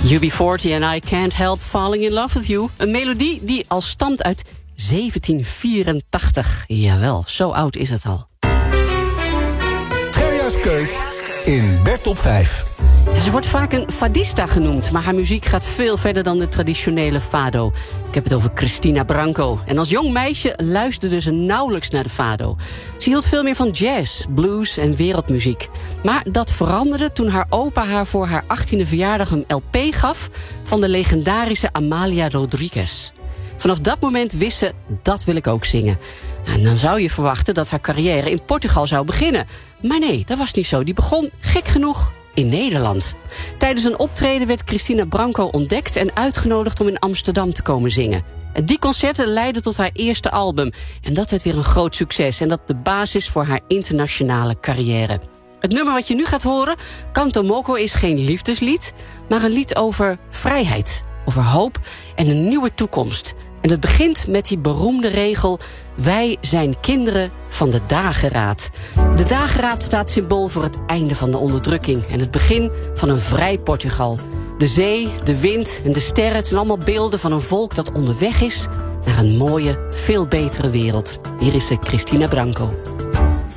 UB40 en I Can't Help Falling in Love with You. Een melodie die al stamt uit 1784. Jawel, zo oud is het al. Gerja's Keus in Bert op 5. Ze wordt vaak een fadista genoemd, maar haar muziek gaat veel verder dan de traditionele fado. Ik heb het over Cristina Branco. En als jong meisje luisterde ze nauwelijks naar de fado. Ze hield veel meer van jazz, blues en wereldmuziek. Maar dat veranderde toen haar opa haar voor haar 18e verjaardag een LP gaf van de legendarische Amalia Rodriguez. Vanaf dat moment wist ze, dat wil ik ook zingen. En dan zou je verwachten dat haar carrière in Portugal zou beginnen. Maar nee, dat was niet zo. Die begon, gek genoeg, in Nederland. Tijdens een optreden werd Cristina Branco ontdekt en uitgenodigd om in Amsterdam te komen zingen. En die concerten leidden tot haar eerste album. En dat werd weer een groot succes en dat de basis voor haar internationale carrière. Het nummer wat je nu gaat horen, Canto Moco, is geen liefdeslied, maar een lied over vrijheid, over hoop en een nieuwe toekomst. En het begint met die beroemde regel: wij zijn kinderen van de dageraad. De dageraad staat symbool voor het einde van de onderdrukking en het begin van een vrij Portugal. De zee, de wind en de sterren, het zijn allemaal beelden van een volk dat onderweg is naar een mooie, veel betere wereld. Hier is ze, Cristina Branco.